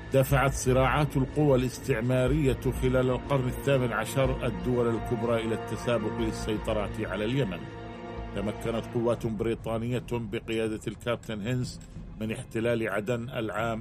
دفعت صراعات القوى الاستعمارية خلال القرن الثامن عشر الدول الكبرى إلى التسابق للسيطرة على اليمن. تمكنت قوات بريطانية بقيادة الكابتن هينز من احتلال عدن العام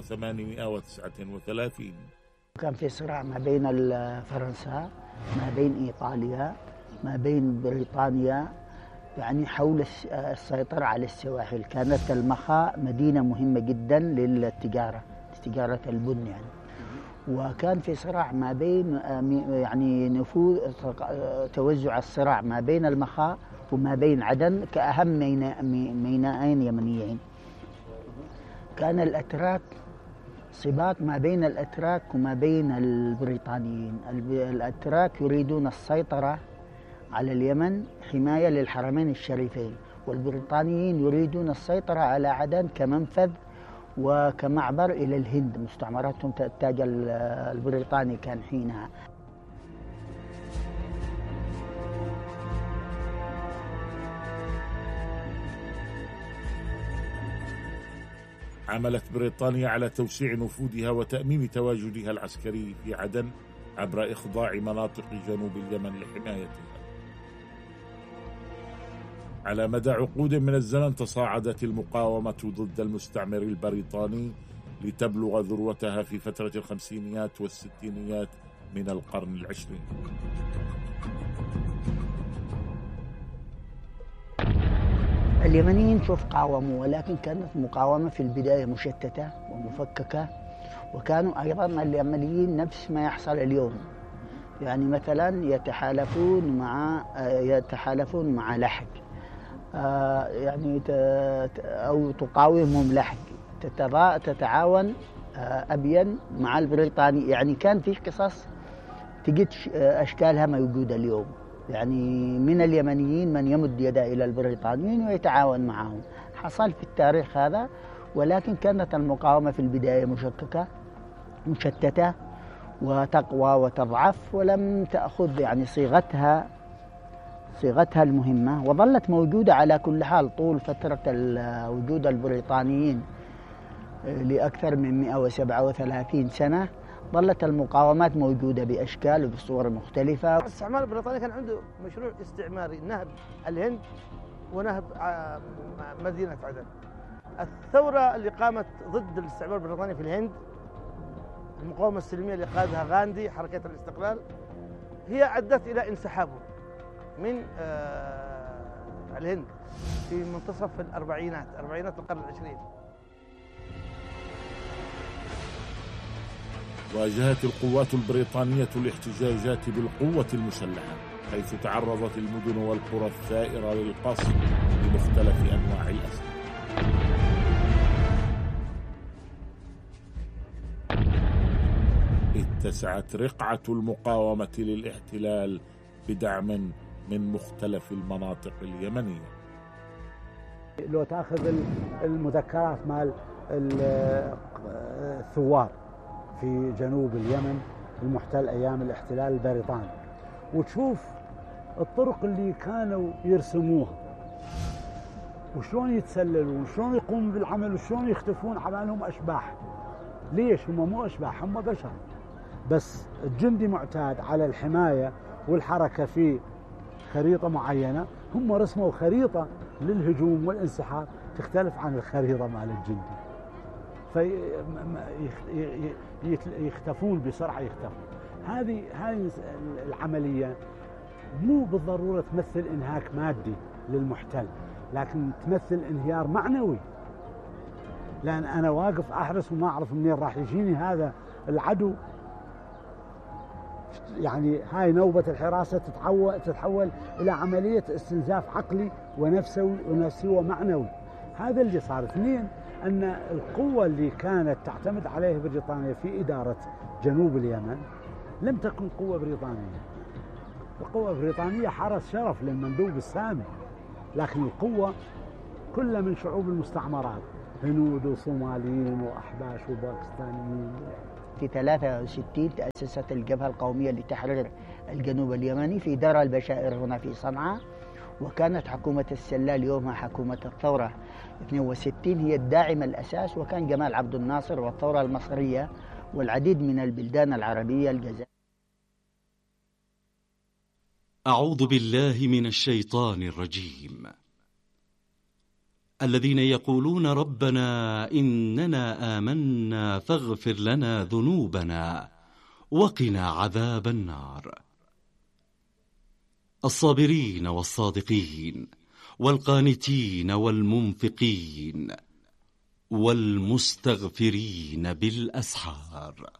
1839. كان في صراع ما بين فرنسا، ما بين إيطاليا، ما بين بريطانيا، يعني حول السيطرة على السواحل. كانت المخا مدينة مهمة جدا للتجارة، تجارة البن يعني. وكان في صراع ما بين يعني نفوذ توزع الصراع ما بين المخا وما بين عدن كأهم ميناءين يمنيين. كان الأتراك سباق ما بين الأتراك وما بين البريطانيين. الأتراك يريدون السيطرة على اليمن حماية للحرمين الشريفين، والبريطانيين يريدون السيطرة على عدن كمنفذ وكمعبر إلى الهند. مستعمراتهم التاج البريطاني كان حينها. عملت بريطانيا على توسيع نفوذها وتأمين تواجدها العسكري في عدن عبر إخضاع مناطق جنوب اليمن لحمايتها. على مدى عقود من الزمن تصاعدت المقاومة ضد المستعمر البريطاني لتبلغ ذروتها في فترة الخمسينيات والستينيات من القرن العشرين. اليمنيين شوف قاوموا، ولكن كانت مقاومة في البداية مشتتة ومفككة. وكانوا أيضا اليمنيين نفس ما يحصل اليوم، يعني مثلا يتحالفون مع لحق، يعني أو تقاومهم لحق، تتعاون أبين مع البريطاني. يعني كان في قصص تجد أشكالها موجودة اليوم، يعني من اليمنيين من يمد يده إلى البريطانيين ويتعاون معهم. حصل في التاريخ هذا، ولكن كانت المقاومة في البداية مشككة مشتتة وتقوى وتضعف، ولم تأخذ يعني صيغتها المهمة، وظلت موجودة على كل حال طول فترة وجود البريطانيين لأكثر من 137 سنة. ظلت المقاومات موجودة بأشكال وبصور مختلفة. الاستعمار البريطاني كان عنده مشروع استعماري، نهب الهند ونهب مدينة عدن. الثورة اللي قامت ضد الاستعمار البريطاني في الهند، المقاومة السلمية اللي قادها غاندي، حركة الاستقلال، هي أدت إلى انسحابه من الهند في منتصف أربعينات القرن العشرين. واجهت القوات البريطانية الاحتجاجات بالقوة المسلحة، حيث تعرضت المدن والقرى الثائرة للقصف بمختلف أنواع الأسلحة. اتسعت رقعة المقاومة للاحتلال بدعم من مختلف المناطق اليمنية. لو تأخذ المذكرات مال الثوار في جنوب اليمن المحتل أيام الاحتلال البريطاني، وتشوف الطرق اللي كانوا يرسموها وشلون يتسللون وشلون يقومون بالعمل وشلون يختفون عمالهم أشباح. ليش؟ هم مو أشباح، هم بشر، بس الجندي معتاد على الحماية والحركة في خريطة معينة. هم رسموا خريطة للهجوم والانسحاب تختلف عن الخريطة مال الجندي، فيختفون بسرعة. هذه العملية مو بالضرورة تمثل انهاك مادي للمحتل، لكن تمثل انهيار معنوي، لأن أنا واقف أحرس وما أعرف منين راح يجيني هذا العدو. يعني هاي نوبة الحراسة تتحول إلى عملية استنزاف عقلي ونفسي ومعنوي. هذا اللي صار. اثنين، أن القوة اللي كانت تعتمد عليها بريطانيا في إدارة جنوب اليمن لم تكن قوة بريطانية. القوة البريطانية حرس شرف للمندوب السامي، لكن القوة كلها من شعوب المستعمرات، هنود وصوماليين وأحباش وباكستانيين. في 63 تأسست الجبهة القومية لتحرير الجنوب اليمني في دار البشائر هنا في صنعاء، وكانت حكومة السلال يومها حكومة الثورة 62 هي الداعم الأساس، وكان جمال عبد الناصر والثورة المصرية والعديد من البلدان العربية الجزائر. أعوذ بالله من الشيطان الرجيم. الذين يقولون ربنا إننا آمنا فاغفر لنا ذنوبنا وقنا عذاب النار. الصابرين والصادقين والقانتين والمنفقين والمستغفرين بالأسحار.